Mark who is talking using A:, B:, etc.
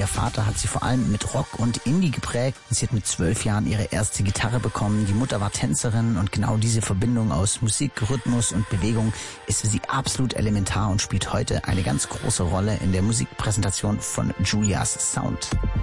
A: Ihr Vater hat sie vor allem mit Rock und Indie geprägt. Sie hat mit 12 Jahren ihre erste Gitarre bekommen. Die Mutter war Tänzerin und genau diese Verbindung aus Musik, Rhythmus und Bewegung ist für sie absolut elementar und spielt heute eine ganz große Rolle in der Musikpräsentation von Julias Sound.